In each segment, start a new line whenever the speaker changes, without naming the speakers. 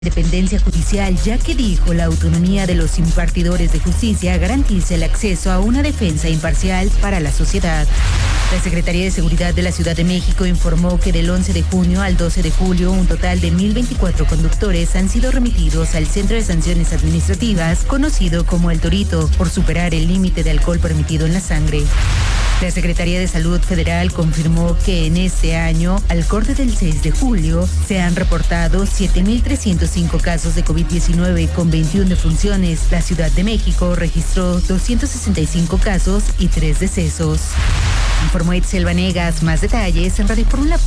Dependencia judicial, ya que dijo la autonomía de los impartidores de justicia garantiza el acceso a una defensa imparcial para la sociedad. La Secretaría de Seguridad de la Ciudad de México informó que del 11 de junio al 12 de julio un total de 1,024 conductores han sido remitidos al Centro de Sanciones Administrativas, conocido como El Torito, por superar el límite de alcohol permitido en la sangre. La Secretaría de Salud Federal confirmó que en este año, al corte del 6 de julio, se han reportado 7,305 casos de COVID-19 con 21 defunciones. La Ciudad de México registró 265 casos y 3 decesos. Informó Itzel Vanegas. Más detalles en radioformula.mx.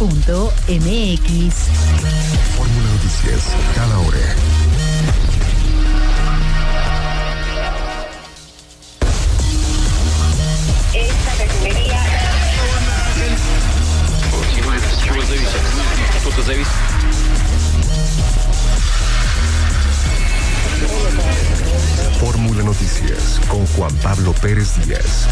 Fórmula Noticias, cada hora. Fórmula Noticias con Juan Pablo Pérez Díaz.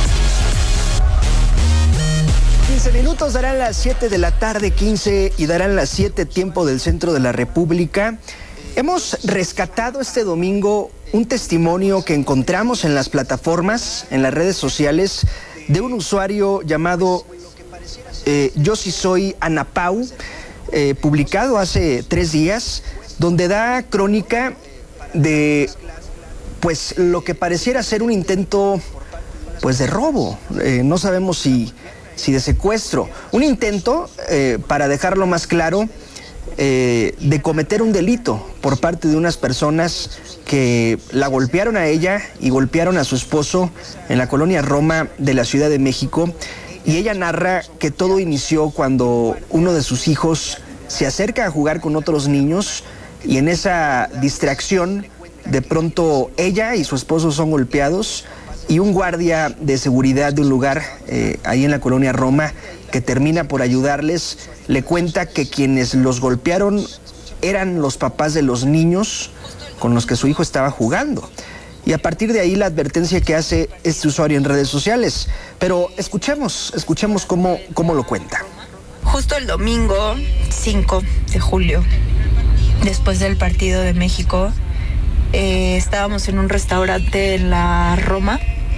15 minutos, darán las 7 de la tarde, 15 y darán las 7 tiempo del centro de la República. Hemos rescatado este domingo un testimonio que encontramos en las plataformas, en las redes sociales, de un usuario llamado Yo sí soy Ana Pau, publicado hace 3 días, donde da crónica de pues lo que pareciera ser un intento pues de robo, no sabemos si de secuestro, un intento, para dejarlo más claro, de cometer un delito por parte de unas personas que la golpearon a ella y golpearon a su esposo en la colonia Roma de la Ciudad de México. Y ella narra que todo inició cuando uno de sus hijos se acerca a jugar con otros niños y en esa distracción de pronto ella y su esposo son golpeados y un guardia de seguridad de un lugar ahí en la colonia Roma, que termina por ayudarles, le cuenta que quienes los golpearon eran los papás de los niños con los que su hijo estaba jugando. Y a partir de ahí la advertencia que hace este usuario en redes sociales. Pero escuchemos cómo lo cuenta.
Justo el domingo 5 de julio, después del partido de México, estábamos en un restaurante en la Roma.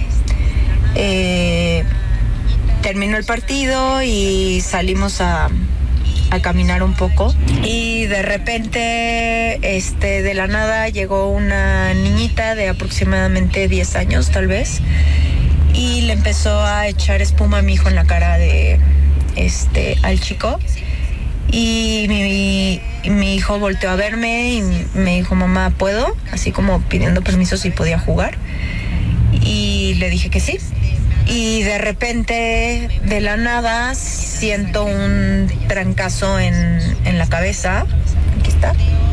Terminó el partido y salimos a caminar un poco y de repente de la nada llegó una niñita de aproximadamente 10 años tal vez y le empezó a echar espuma a mi hijo en la cara al chico y mi hijo volteó a verme y me dijo: mamá, ¿puedo? Así como pidiendo permiso si podía jugar, y le dije que sí. Y de repente, de la nada, siento un trancazo en la cabeza. Aquí está.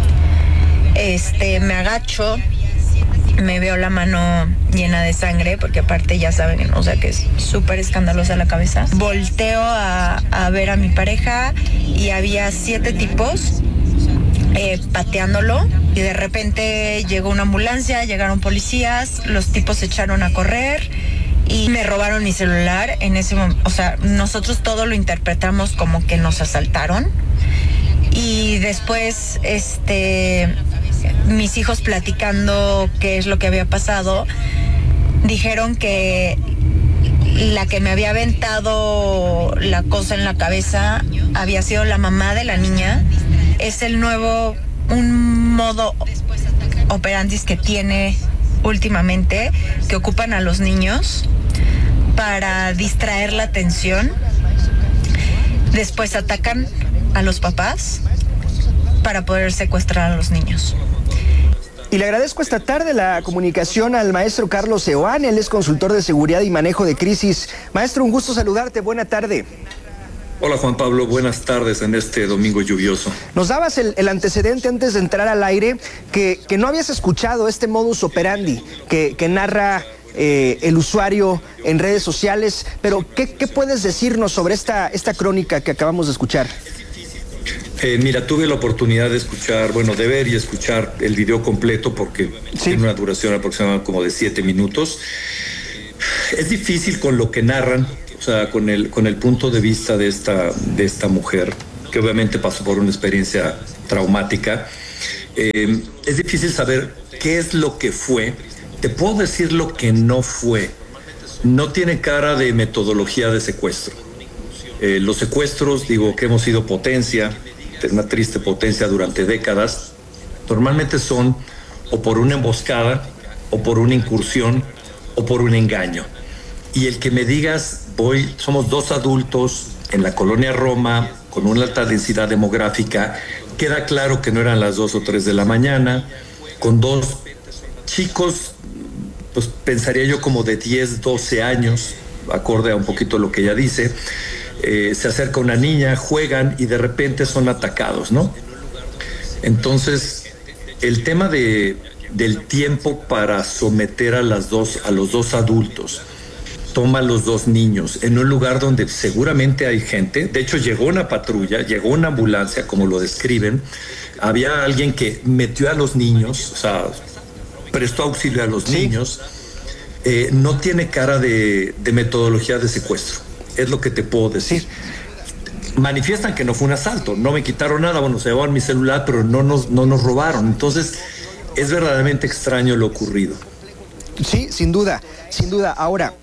Me agacho, me veo la mano llena de sangre, porque aparte ya saben, o sea, que es súper escandalosa la cabeza. Volteo a ver a mi pareja y había 7 tipos pateándolo, y de repente llegó una ambulancia, llegaron policías, los tipos se echaron a correr y me robaron mi celular en ese momento. O sea, nosotros todo lo interpretamos como que nos asaltaron. Y después, mis hijos platicando qué es lo que había pasado, dijeron que la que me había aventado la cosa en la cabeza había sido la mamá de la niña. Es un modo operandis que tiene últimamente, que ocupan a los niños para distraer la atención. Después atacan a los papás para poder secuestrar a los niños.
Y le agradezco esta tarde la comunicación al maestro Carlos Seoane. Él es consultor de seguridad y manejo de crisis. Maestro, un gusto saludarte. Buena tarde.
Hola Juan Pablo, buenas tardes en este domingo lluvioso.
Nos dabas el antecedente antes de entrar al aire, que no habías escuchado este modus operandi que narra el usuario en redes sociales, pero ¿qué puedes decirnos sobre esta crónica que acabamos de escuchar?
Mira, tuve la oportunidad de ver y escuchar el video completo, porque tiene una duración aproximada como de 7 minutos. Es difícil con lo que narran, o sea, con el punto de vista de esta mujer, que obviamente pasó por una experiencia traumática. Es difícil saber qué es lo que fue. Te puedo decir lo que no fue. No tiene cara de metodología de secuestro. Los secuestros, digo, que hemos sido potencia, una triste potencia durante décadas, normalmente son o por una emboscada, o por una incursión, o por un engaño. Y el que me digas, somos 2 adultos en la colonia Roma, con una alta densidad demográfica, queda claro que no eran las 2 o 3 de la mañana, con 2 chicos, pues pensaría yo como de 10, 12 años, acorde a un poquito lo que ella dice. Se acerca una niña, juegan y de repente son atacados, ¿no? Entonces, el tema del tiempo para someter a los 2 adultos, toma a los 2 niños en un lugar donde seguramente hay gente. De hecho, llegó una patrulla, llegó una ambulancia, como lo describen. Había alguien que metió a los niños, o sea, prestó auxilio a los niños. No tiene cara de metodología de secuestro, es lo que te puedo decir. Manifiestan que no fue un asalto, no me quitaron nada, bueno, se llevaron mi celular, pero no nos robaron. Entonces, es verdaderamente extraño lo ocurrido.
Sí, sin duda, sin duda. Ahora,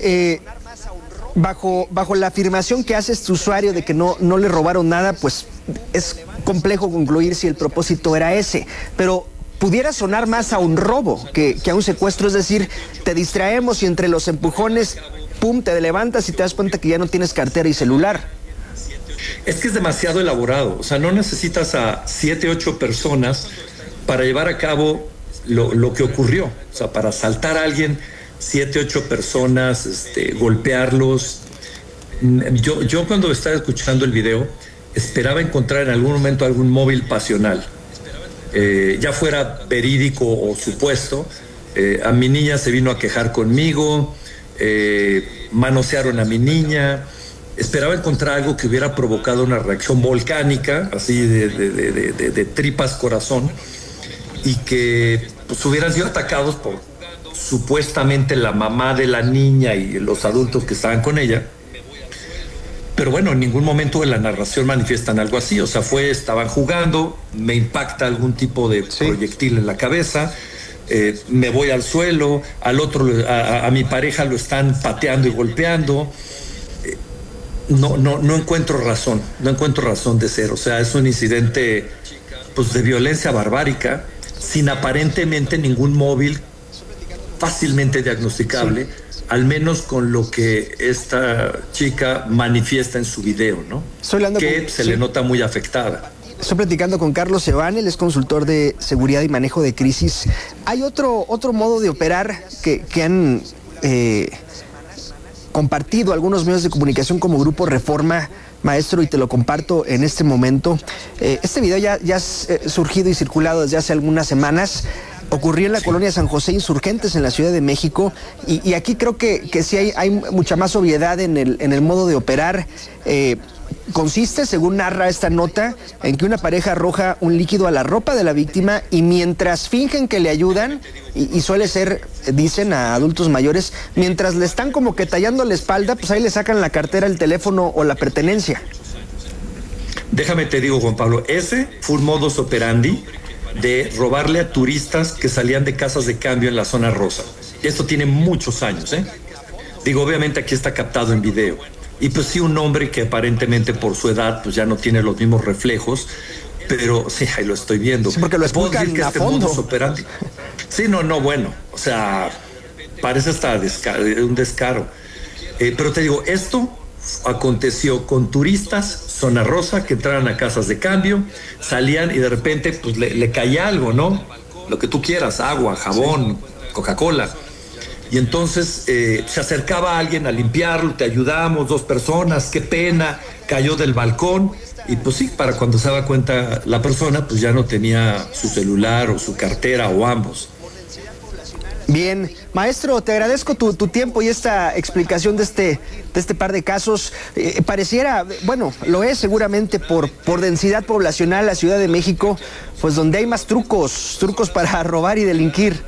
bajo la afirmación que hace este usuario de que no le robaron nada, pues es complejo concluir si el propósito era ese, pero pudiera sonar más a un robo que a un secuestro, es decir, te distraemos y entre los empujones, pum, te levantas y te das cuenta que ya no tienes cartera y celular.
Es que es demasiado elaborado, o sea, no necesitas a 7, 8 personas para llevar a cabo lo que ocurrió, o sea, para asaltar a alguien, 7, 8 personas, golpearlos. Yo cuando estaba escuchando el video, esperaba encontrar en algún momento algún móvil pasional, ya fuera verídico o supuesto. A mi niña se vino a quejar conmigo, manosearon a mi niña. Esperaba encontrar algo que hubiera provocado una reacción volcánica, así de tripas corazón, y que pues hubieran sido atacados por supuestamente la mamá de la niña y los adultos que estaban con ella. Pero bueno, en ningún momento de la narración manifiestan algo así. O sea, estaban jugando, me impacta algún tipo de proyectil en la cabeza, me voy al suelo, al otro, a mi pareja lo están pateando y golpeando. No encuentro razón de ser. O sea, es un incidente pues de violencia barbárica, sin aparentemente ningún móvil fácilmente diagnosticable, al menos con lo que esta chica manifiesta en su video, ¿no? Le nota muy afectada.
Estoy platicando con Carlos Seván, él es consultor de seguridad y manejo de crisis. Hay otro modo de operar que han compartido algunos medios de comunicación como Grupo Reforma, maestro, y te lo comparto en este momento. Este video ya ha surgido y circulado desde hace algunas semanas. Ocurrió en la colonia San José Insurgentes, en la Ciudad de México, y aquí creo que sí hay mucha más obviedad en el modo de operar. Consiste, según narra esta nota, en que una pareja arroja un líquido a la ropa de la víctima y mientras fingen que le ayudan, y suele ser, dicen, a adultos mayores, mientras le están como que tallando la espalda, pues ahí le sacan la cartera, el teléfono o la pertenencia.
Déjame te digo, Juan Pablo, ese fue un modus operandi de robarle a turistas que salían de casas de cambio en la zona rosa. Esto tiene muchos años, Digo, obviamente aquí está captado en video. Y pues sí, un hombre que aparentemente por su edad pues ya no tiene los mismos reflejos, pero sí, ahí lo estoy viendo.
Sí, porque lo explican a fondo.
Sí, bueno, o sea, parece hasta un descaro. Pero te digo, esto aconteció con turistas, zona rosa, que entraran a casas de cambio, salían y de repente pues le caía algo, ¿no? Lo que tú quieras, agua, jabón, Coca-Cola. Y entonces se acercaba alguien a limpiarlo, te ayudamos, 2 personas, qué pena, cayó del balcón. Y pues sí, para cuando se daba cuenta la persona, pues ya no tenía su celular o su cartera o ambos.
Bien, maestro, te agradezco tu tiempo y esta explicación de este par de casos. Pareciera, bueno, lo es seguramente por densidad poblacional, la Ciudad de México, pues donde hay más trucos para robar y delinquir.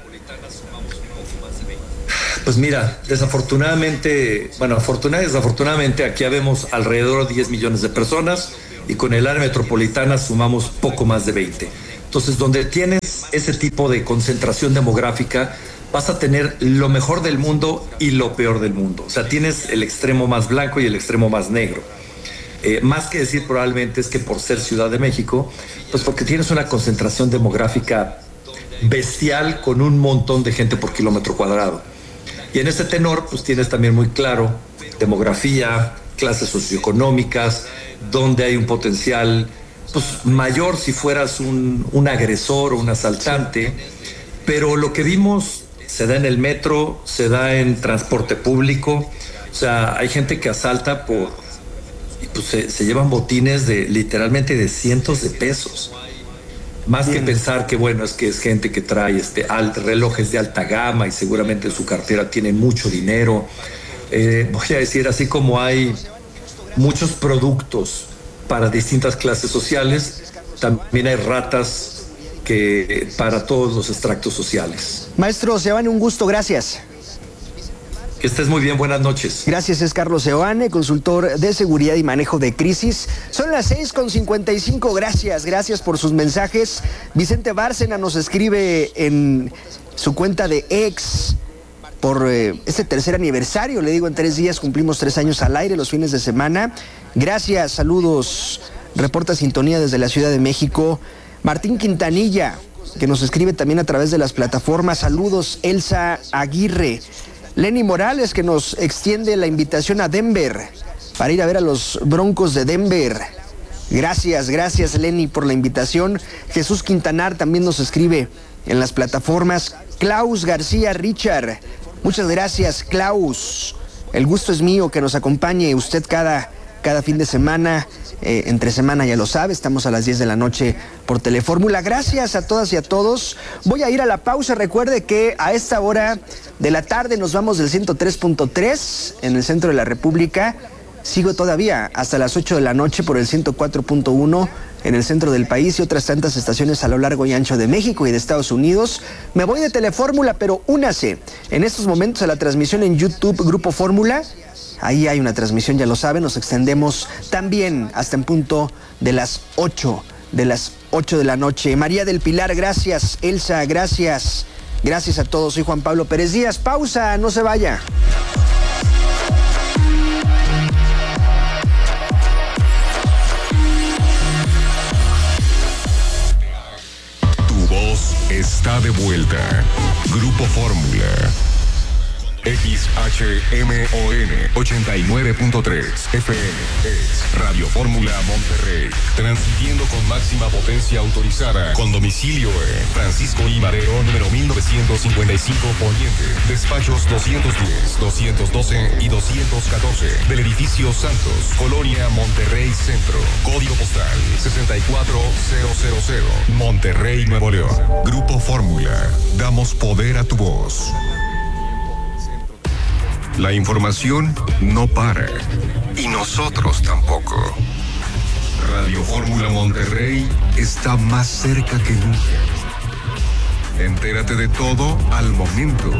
Pues mira, desafortunadamente, desafortunadamente aquí habemos alrededor de 10 millones de personas y con el área metropolitana sumamos poco más de 20. Entonces, donde tienes ese tipo de concentración demográfica, vas a tener lo mejor del mundo y lo peor del mundo. O sea, tienes el extremo más blanco y el extremo más negro. Más que decir probablemente es que por ser Ciudad de México, pues porque tienes una concentración demográfica bestial con un montón de gente por kilómetro cuadrado. Y en ese tenor, pues tienes también muy claro demografía, clases socioeconómicas, donde hay un potencial pues mayor si fueras un agresor o un asaltante. Pero lo que vimos se da en el metro, se da en transporte público. O sea, hay gente que asalta y pues se llevan botines literalmente de cientos de pesos. Más que pensar que bueno, es gente que trae relojes de alta gama y seguramente en su cartera tiene mucho dinero. Voy a decir, así como hay muchos productos para distintas clases sociales, también hay ratas para todos los extractos sociales.
Maestro Seoane, un gusto, gracias.
Que estés muy bien, buenas noches.
Gracias, es Carlos Seoane, consultor de seguridad y manejo de crisis. Son las 6:55, gracias por sus mensajes. Vicente Bárcena nos escribe en su cuenta de X por este tercer aniversario, le digo, en 3 días cumplimos 3 años al aire los fines de semana. Gracias, saludos, reporta sintonía desde la Ciudad de México. Martín Quintanilla, que nos escribe también a través de las plataformas. Saludos, Elsa Aguirre. Lenny Morales, que nos extiende la invitación a Denver para ir a ver a los Broncos de Denver. Gracias, Lenny, por la invitación. Jesús Quintanar también nos escribe en las plataformas. Klaus García Richard, muchas gracias, Klaus. El gusto es mío que nos acompañe usted cada fin de semana. Entre semana, ya lo sabe, estamos a las 10 de la noche por Telefórmula. Gracias a todas y a todos. Voy a ir a la pausa. Recuerde que a esta hora de la tarde nos vamos del 103.3 en el centro de la República. Sigo todavía hasta las 8 de la noche por el 104.1 en el centro del país y otras tantas estaciones a lo largo y ancho de México y de Estados Unidos. Me voy de Telefórmula, pero únase en estos momentos a la transmisión en YouTube Grupo Fórmula. Ahí hay una transmisión, ya lo saben, nos extendemos también hasta en punto de las 8 de la noche. María del Pilar, gracias. Elsa, gracias. Gracias a todos. Soy Juan Pablo Pérez Díaz. Pausa, no se vaya.
Tu voz está de vuelta. Grupo Fórmula. XHMON 89.3 FM es Radio Fórmula Monterrey, transmitiendo con máxima potencia autorizada, con domicilio en Francisco I. Madero, número 1955 Poniente, despachos 210, 212 y 214 del edificio Santos, Colonia Monterrey Centro, código postal 64000, Monterrey, Nuevo León. Grupo Fórmula, damos poder a tu voz. La información no para, y nosotros tampoco. Radio Fórmula Monterrey está más cerca que nunca. Entérate de todo al momento.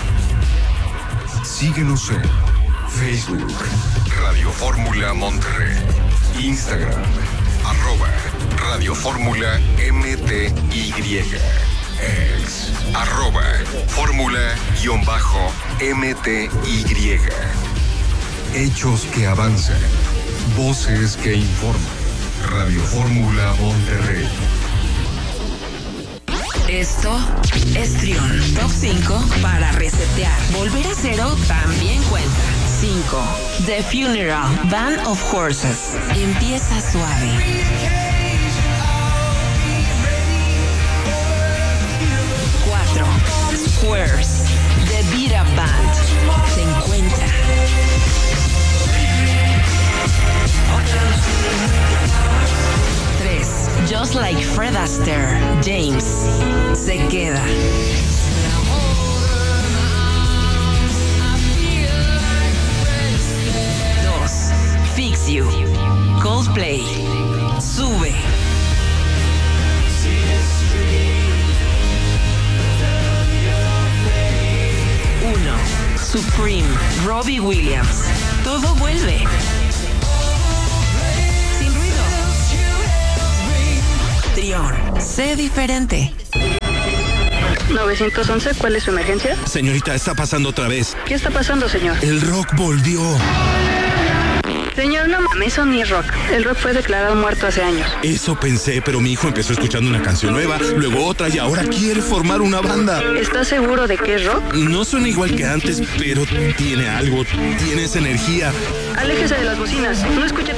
Síguenos en Facebook, Radio Fórmula Monterrey, Instagram, @Radio Fórmula MTY. Ex, @Fórmula_MTY. Hechos que avanzan, voces que informan. Radio Fórmula Monterrey.
Esto es Trión. Top 5 para resetear. Volver a cero también cuenta. 5. The Funeral, Band of Horses. Empieza suave. 4. Squares, The Beat Up Band. Se encuentra. 3. Just Like Fred Astaire, James. Se queda. 2. Fix You, Coldplay. Sube. 1. Supreme, Robbie Williams. Todo vuelve. Sin ruido. Trión. León. Sé diferente.
911, ¿cuál es su emergencia?
Señorita, está pasando otra vez.
¿Qué está pasando, señor?
El rock volvió.
Señor, no mames, eso ni es rock. El rock fue declarado muerto hace años.
Eso pensé, pero mi hijo empezó escuchando una canción nueva, luego otra y ahora quiere formar una banda.
¿Estás seguro de que es rock?
No suena igual que antes, pero tiene algo, tiene esa energía.
Aléjese de las bocinas, no escuche